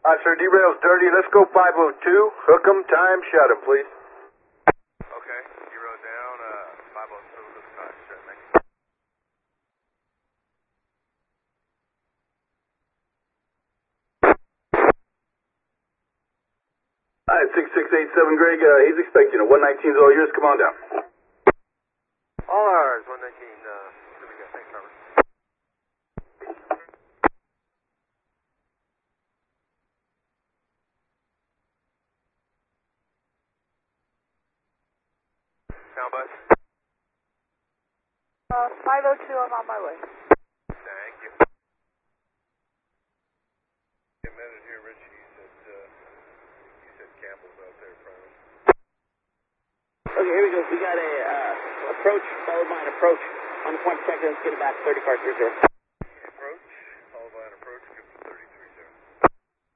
Sir, derail's dirty. Let's go 502. Hook 'em, time, shut 'em, please. Okay, derail down, 502, look time, shut, thank you. Alright, 6687 Greg, he's expecting a 119's all yours. Come on down. All ours, 119, here we go, thanks, Robert. Sound bus? 502, I'm on my way. Thank you. A minute here, Richie, you said Campbell's out there in front of us. Okay, here we go. We got a approach followed by an approach on the point check. Let's get it back 30 cars 30.